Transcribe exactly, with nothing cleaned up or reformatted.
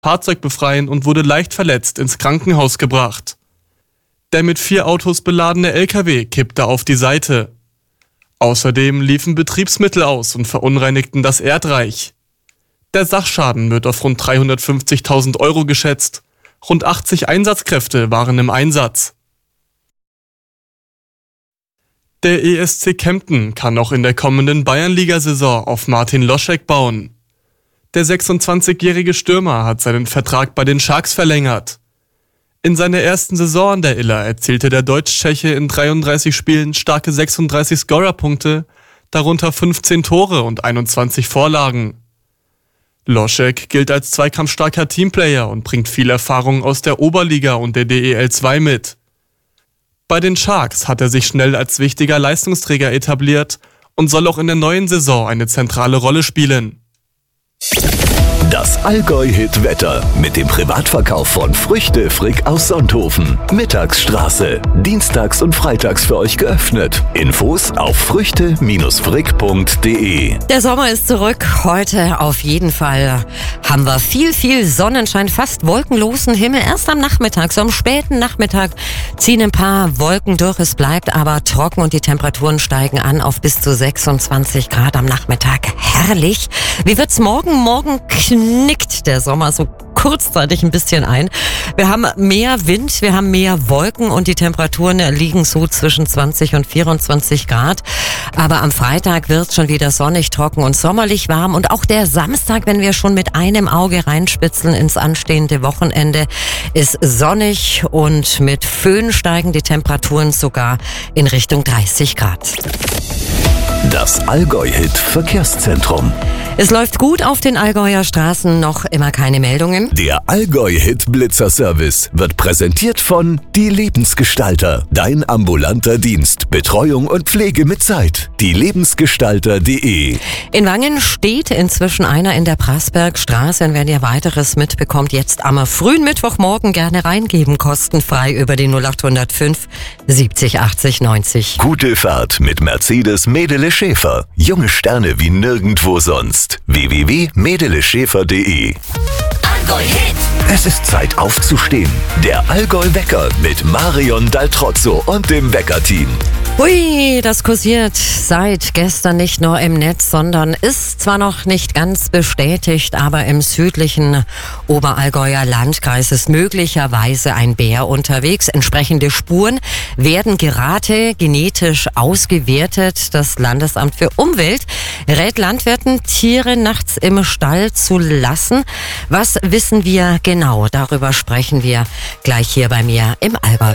Fahrzeug befreien und wurde leicht verletzt ins Krankenhaus gebracht. Der mit vier Autos beladene L K W kippte auf die Seite. Außerdem liefen Betriebsmittel aus und verunreinigten das Erdreich. Der Sachschaden wird auf rund dreihundertfünfzigtausend Euro geschätzt. Rund achtzig Einsatzkräfte waren im Einsatz. Der E S C Kempten kann auch in der kommenden Bayernliga-Saison auf Martin Loschek bauen. Der sechsundzwanzigjährige Stürmer hat seinen Vertrag bei den Sharks verlängert. In seiner ersten Saison an der Iller erzielte der Deutsch-Tscheche in dreiunddreißig Spielen starke sechsunddreißig Scorerpunkte, darunter fünfzehn Tore und einundzwanzig Vorlagen. Loschek gilt als zweikampfstarker Teamplayer und bringt viel Erfahrung aus der Oberliga und der D E L zwei mit. Bei den Sharks hat er sich schnell als wichtiger Leistungsträger etabliert und soll auch in der neuen Saison eine zentrale Rolle spielen. Das Allgäu-Hit-Wetter mit dem Privatverkauf von Früchte Frick aus Sonthofen. Mittagsstraße. Dienstags und freitags für euch geöffnet. Infos auf früchte Frick punkt de. Der Sommer ist zurück. Heute auf jeden Fall haben wir viel, viel Sonnenschein, fast wolkenlosen Himmel. Erst am Nachmittag, so am späten Nachmittag ziehen ein paar Wolken durch. Es bleibt aber trocken und die Temperaturen steigen an auf bis zu sechsundzwanzig Grad am Nachmittag. Herrlich. Wie wird's morgen? Morgen knickt der Sommer so kurzzeitig ein bisschen ein. Wir haben mehr Wind, wir haben mehr Wolken und die Temperaturen liegen so zwischen zwanzig und vierundzwanzig Grad. Aber am Freitag wird schon wieder sonnig, trocken und sommerlich warm. Und auch der Samstag, wenn wir schon mit einem Auge reinspitzeln ins anstehende Wochenende, ist sonnig und mit Föhn steigen die Temperaturen sogar in Richtung dreißig Grad. Das Allgäu-Hit-Verkehrszentrum. Es läuft gut auf den Allgäuer Straßen, noch immer keine Meldungen. Der Allgäu-Hit-Blitzer-Service wird präsentiert von Die Lebensgestalter. Dein ambulanter Dienst. Betreuung und Pflege mit Zeit. die lebensgestalter punkt de. In Wangen steht inzwischen einer in der Prassbergstraße. Und wenn ihr weiteres mitbekommt, jetzt am frühen Mittwochmorgen gerne reingeben. Kostenfrei über die null acht null fünf siebzig achtzig neunzig. Gute Fahrt mit Mercedes Medele Schäfer. Junge Sterne wie nirgendwo sonst. w w w punkt medele schäfer punkt de. Es ist Zeit aufzustehen. Der Allgäu-Wecker mit Marion Daltrozzo und dem Wecker-Team. Hui, das kursiert seit gestern nicht nur im Netz, sondern ist zwar noch nicht ganz bestätigt, aber im südlichen Oberallgäuer Landkreis ist möglicherweise ein Bär unterwegs. Entsprechende Spuren werden gerade genetisch ausgewertet. Das Landesamt für Umwelt rät Landwirten, Tiere nachts im Stall zu lassen. Was wissen wir genau? Darüber sprechen wir gleich hier bei mir im Allgäu.